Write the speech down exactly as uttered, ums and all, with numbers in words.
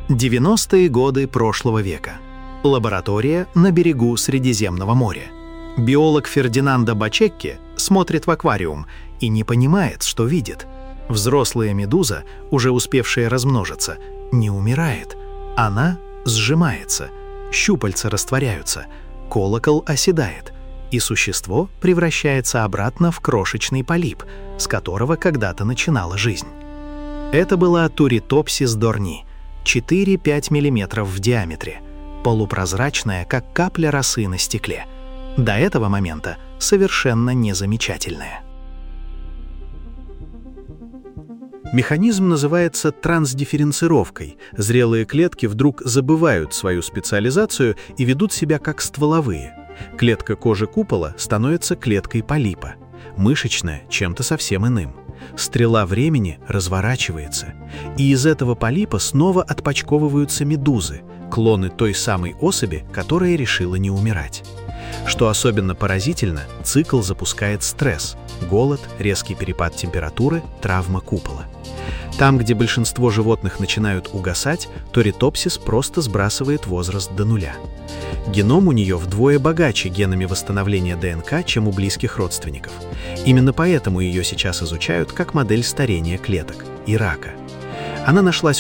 девяностые годы прошлого века. Лаборатория на берегу Средиземного моря. Биолог Фердинандо Бачекки смотрит в аквариум и не понимает, что видит. Взрослая медуза, уже успевшая размножиться, не умирает. Она сжимается, щупальца растворяются, колокол оседает, и существо превращается обратно в крошечный полип, с которого когда-то начинала жизнь. Это была Туритопсис дорни, четыре-пять миллиметров в диаметре, полупрозрачная, как капля росы на стекле. До этого момента совершенно незамечательная. Механизм называется трансдифференцировкой. Зрелые клетки вдруг забывают свою специализацию и ведут себя как стволовые. Клетка кожи купола становится клеткой полипа, мышечная — чем-то совсем иным. Стрела времени разворачивается, и из этого полипа снова отпочковываются медузы, клоны той самой особи, которая решила не умирать. Что особенно поразительно, цикл запускает стресс, голод, резкий перепад температуры, травма купола. Там, где большинство животных начинают угасать, Туритопсис просто сбрасывает возраст до нуля. Геном у нее вдвое богаче генами восстановления ДНК, чем у близких родственников. Именно поэтому ее сейчас изучают как модель старения клеток и рака. Она нашлась